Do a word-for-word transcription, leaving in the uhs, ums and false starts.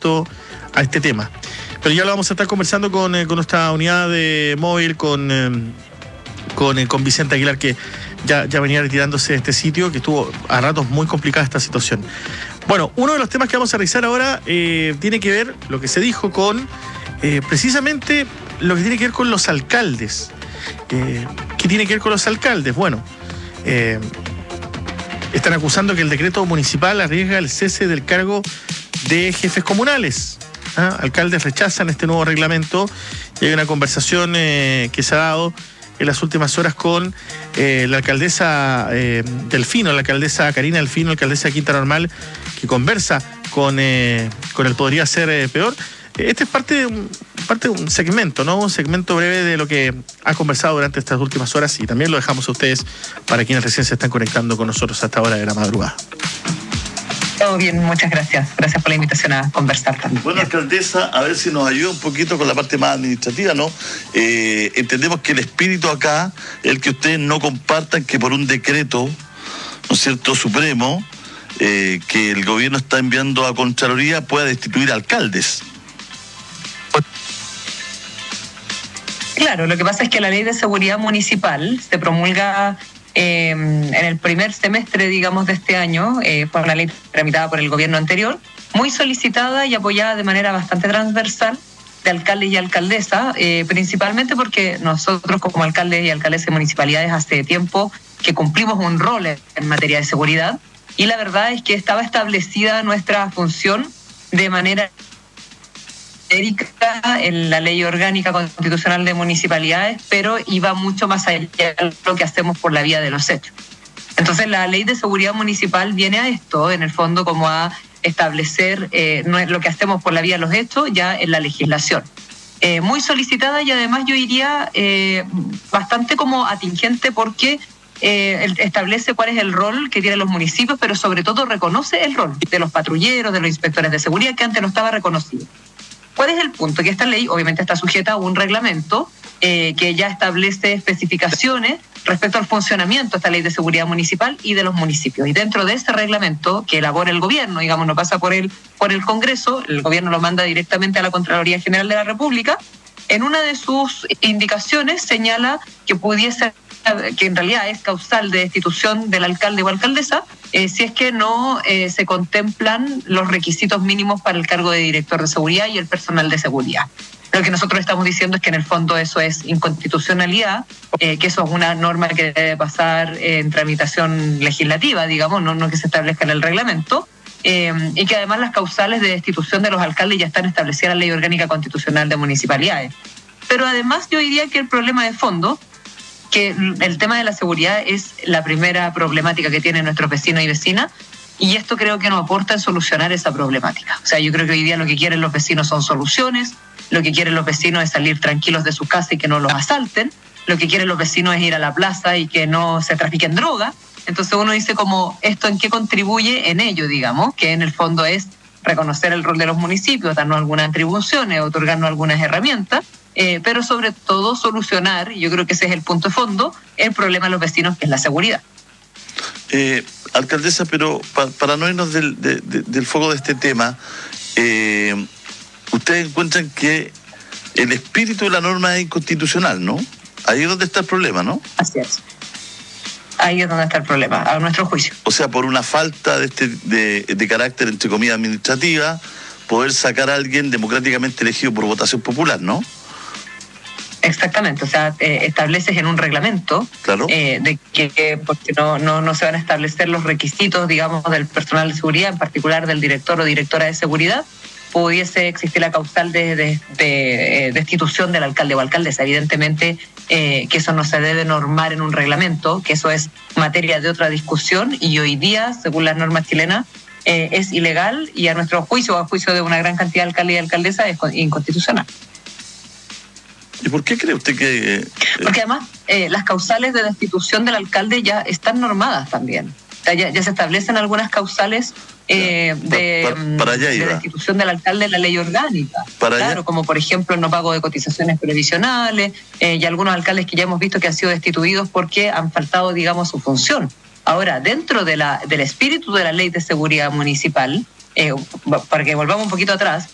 respecto a este tema. Pero ya lo vamos a estar conversando con, eh, con nuestra unidad de móvil, con, eh, con, eh, con Vicente Aguilar, que ya, ya venía retirándose de este sitio, que estuvo a ratos muy complicada esta situación. Bueno, uno de los temas que vamos a revisar ahora eh, tiene que ver, lo que se dijo, con eh, precisamente lo que tiene que ver con los alcaldes. Eh, ¿Qué tiene que ver con los alcaldes? Bueno, eh, están acusando que el decreto municipal arriesga el cese del cargo de jefes comunales. ¿Ah? Alcaldes rechazan este nuevo reglamento y hay una conversación eh, que se ha dado en las últimas horas con eh, la alcaldesa eh, Delfino, la alcaldesa Karina Delfino, alcaldesa de Quinta Normal, que conversa con, eh, con el Podría Ser eh, Peor. Este es parte de, un, parte de un segmento, ¿no? Un segmento breve de lo que ha conversado durante estas últimas horas y también lo dejamos a ustedes para quienes recién se están conectando con nosotros hasta ahora de la madrugada. Todo bien, muchas gracias. Gracias por la invitación a conversar también. Bueno, alcaldesa, a ver si nos ayuda un poquito con la parte más administrativa, ¿no? Eh, entendemos que el espíritu acá, el que ustedes no compartan que por un decreto, ¿no es cierto?, supremo, eh, que el gobierno está enviando a Contraloría, pueda destituir alcaldes. Claro, lo que pasa es que la Ley de Seguridad Municipal se promulga Eh, en el primer semestre, digamos, de este año, eh, por la ley tramitada por el gobierno anterior, muy solicitada y apoyada de manera bastante transversal de alcaldes y alcaldesas, eh, principalmente porque nosotros como alcaldes y alcaldesas de municipalidades hace tiempo que cumplimos un rol en materia de seguridad y la verdad es que estaba establecida nuestra función de manera en la Ley Orgánica Constitucional de Municipalidades, pero iba mucho más allá de lo que hacemos por la vía de los hechos. Entonces la Ley de Seguridad Municipal viene a esto, en el fondo, como a establecer eh, lo que hacemos por la vía de los hechos ya en la legislación. Eh, muy solicitada y además yo diría eh, bastante como atingente porque eh, establece cuál es el rol que tienen los municipios, pero sobre todo reconoce el rol de los patrulleros, de los inspectores de seguridad, que antes no estaba reconocido. ¿Cuál es el punto? Que esta ley obviamente está sujeta a un reglamento eh, que ya establece especificaciones respecto al funcionamiento de esta ley de seguridad municipal y de los municipios. Y dentro de ese reglamento que elabora el gobierno, digamos, no pasa por el, por el Congreso, el gobierno lo manda directamente a la Contraloría General de la República, en una de sus indicaciones señala que pudiese, que en realidad es causal de destitución del alcalde o alcaldesa, eh, si es que no eh, se contemplan los requisitos mínimos para el cargo de director de seguridad y el personal de seguridad. Lo que nosotros estamos diciendo es que en el fondo eso es inconstitucionalidad, eh, que eso es una norma que debe pasar en tramitación legislativa, digamos, no, no que se establezca en el reglamento, eh, y que además las causales de destitución de los alcaldes ya están establecidas en la Ley Orgánica Constitucional de Municipalidades. Pero además yo diría que el problema de fondo, que el tema de la seguridad es la primera problemática que tienen nuestros vecinos y vecinas, y esto creo que nos aporta en solucionar esa problemática. O sea, yo creo que hoy día lo que quieren los vecinos son soluciones, lo que quieren los vecinos es salir tranquilos de su casa y que no los asalten, lo que quieren los vecinos es ir a la plaza y que no se trafiquen droga. Entonces uno dice como, ¿esto en qué contribuye? En ello, digamos, que en el fondo es reconocer el rol de los municipios, darnos algunas atribuciones, otorgarnos algunas herramientas, Eh, pero sobre todo solucionar, y yo creo que ese es el punto de fondo, el problema de los vecinos, que es la seguridad. Eh, alcaldesa, pero pa, para no irnos del, de, de, del foco de este tema, eh, ustedes encuentran que el espíritu de la norma es inconstitucional, ¿no? Ahí es donde está el problema, ¿no? Así es. Ahí es donde está el problema, a nuestro juicio. O sea, por una falta de, este, de, de carácter, entre comillas, administrativa, poder sacar a alguien democráticamente elegido por votación popular, ¿no? Exactamente, o sea, eh, estableces en un reglamento, claro. eh, de que, que porque no, no, no se van a establecer los requisitos, digamos, del personal de seguridad, en particular del director o directora de seguridad, pudiese existir la causal de, de, de eh, destitución del alcalde o alcaldesa. Evidentemente eh, que eso no se debe normar en un reglamento, que eso es materia de otra discusión y hoy día, según las normas chilenas, eh, es ilegal y a nuestro juicio, o a juicio de una gran cantidad de alcaldes y alcaldesas, es inconstitucional. ¿Y por qué cree usted que...? Eh... Porque además eh, las causales de destitución del alcalde ya están normadas también. O sea, ya, ya se establecen algunas causales eh, de, para, para allá de destitución del alcalde en la ley orgánica. Para claro, allá. Como por ejemplo el no pago de cotizaciones previsionales eh, y algunos alcaldes que ya hemos visto que han sido destituidos porque han faltado, digamos, su función. Ahora, dentro de la, del espíritu de la Ley de Seguridad Municipal, eh, para que volvamos un poquito atrás,